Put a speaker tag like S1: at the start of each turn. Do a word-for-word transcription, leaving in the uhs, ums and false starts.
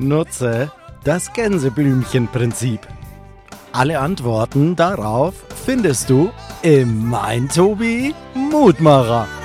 S1: Nutze das Gänseblümchen-Prinzip. Alle Antworten darauf findest du im Mein Tobi Mutmacher.